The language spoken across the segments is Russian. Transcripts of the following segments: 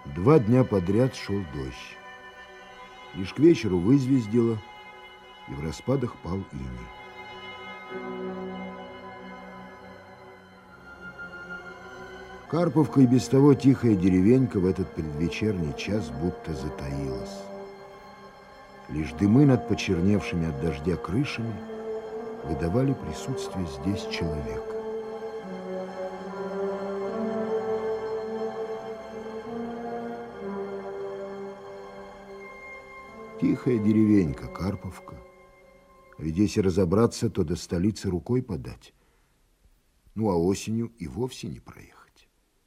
2 дня подряд шел дождь. Лишь к вечеру вызвездило, и в распадах пал иней. Карповка и без того тихая деревенька в этот предвечерний час будто затаилась. Лишь дымы над почерневшими от дождя крышами выдавали присутствие здесь человека. Тихая деревенька, Карповка. А ведь если разобраться, то до столицы рукой подать. Ну, а осенью и вовсе не проехать.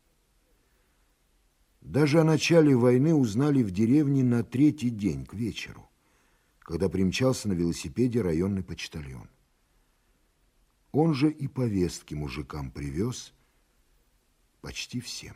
Даже о начале войны узнали в деревне на 3-й день к вечеру, когда примчался на велосипеде районный почтальон. Он же и повестки мужикам привез почти всем.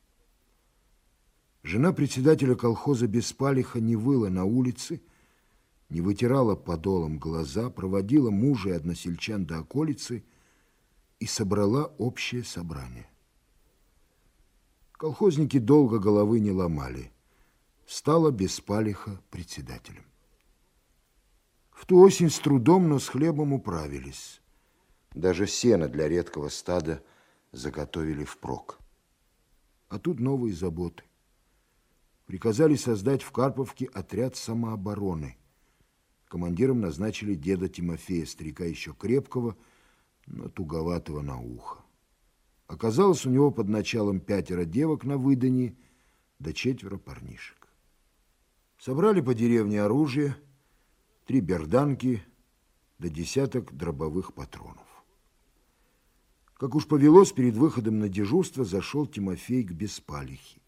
Жена председателя колхоза Беспалиха не выла на улице, не вытирала подолом глаза, проводила мужа и односельчан до околицы и собрала общее собрание. Колхозники долго головы не ломали. Стала Беспалиха председателем. В ту осень с трудом, но с хлебом управились. Даже сено для редкого стада заготовили впрок. А тут новые заботы. Приказали создать в Карповке отряд самообороны. Командиром назначили деда Тимофея, старика еще крепкого, но туговатого на ухо. Оказалось, у него под началом 5 девок на выданье, да 4 парнишек. Собрали по деревне оружие, 3 берданки, да 10 дробовых патронов. Как уж повелось, перед выходом на дежурство зашел Тимофей к Беспалихе.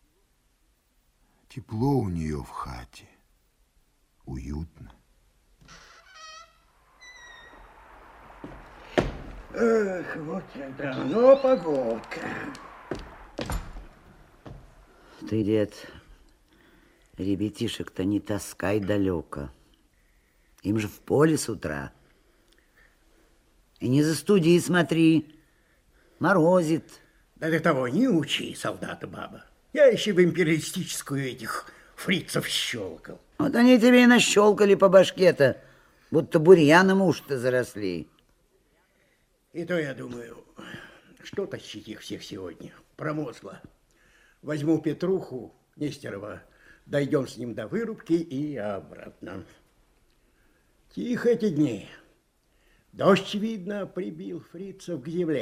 Тепло у нее в хате, уютно. Эх, вот я давно погодка. Ты, дед, ребятишек-то не таскай далеко. Им же в поле с утра. И не застуди, смотри, морозит. Да ты того не учи, солдата баба. Я еще в империалистическую этих фрицев щелкал. Вот они тебе и нащелкали по башке-то, будто бурьяном уж-то заросли. И то я думаю, что тащить их всех сегодня? Промозгло. Возьму Петруху Нестерова, дойдем с ним до вырубки и обратно. Тихо эти дни. Дождь, видно, прибил фрицев к земле.